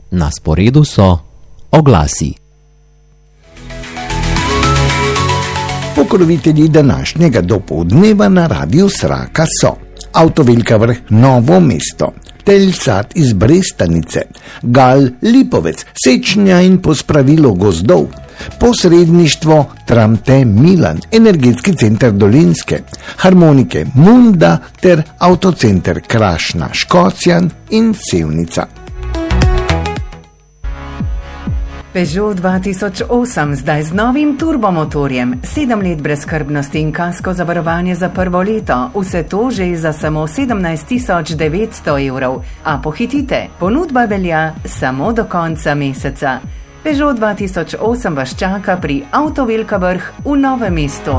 Na sporedu so oglasi. Pokrovitelji današnjega dopoldneva na Radiu Sraka so Avto Velika Vrh Novo Mesto, Telsat iz Brestanice, Gal Lipovec, Sečnja in pospravilo gozdov, posredništvo Tramte Milan, Energetski center Dolenjske, Harmonike Munda ter Avtocenter Krašna Škocjan in Sevnica. Peugeot 2008 zdaj z novim turbomotorjem, 7 let brezskrbnosti in kasko zavarovanje za prvo leto, vse to že za samo 17.900 evrov. A pohitite, ponudba velja samo do konca meseca. Peugeot 2008 vas čaka pri Avto Velika Vrh v Novem mestu.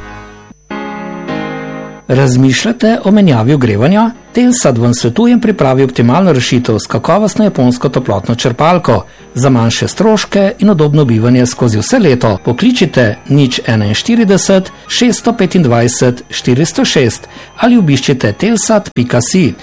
Razmišljate o menjavi ogrevanja? Telsat vam svetujem pripravi optimalno rešitev s kakovostno japonsko toplotno črpalko. Za manjše stroške in udobno bivanje skozi vse leto pokličite 041 625 406 ali obiščite telsat.si.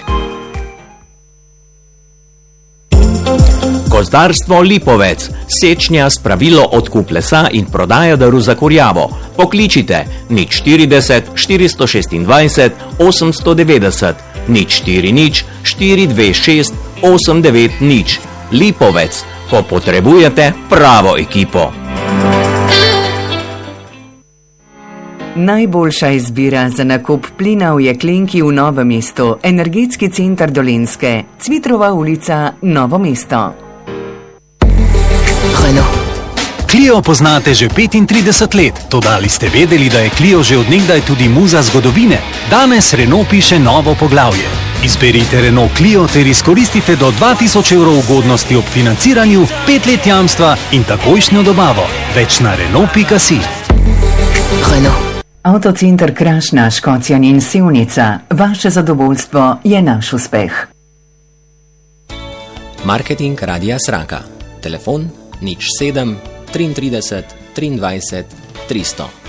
Gozdarstvo Lipovec, sečnja, spravilo, odkup lesa in prodaja drv za kurjavo. Pokličite 040 426 890 040 426 890. Lipovec, ko potrebujete pravo ekipo. Najboljša izbira za nakup plina v jeklenki v Novem mestu, Energetski center Dolenjske, Cvitrova ulica, Novo mesto. Clio poznate že 35 let, toda ali ste vedeli, da je Clio že od nekdaj tudi muza zgodovine? Danes Renault piše novo poglavje. Izberite Renault Clio ter izkoristite do 2000 evrov ugodnosti ob financiranju, 5 let jamstva in takojšnjo dobavo. Več na Renault.si. Avtocenter Krašna Škocjan in Sevnica, vaše zadovoljstvo je naš uspeh. Marketing Radia Sraka. Telefon 07 33 23 300.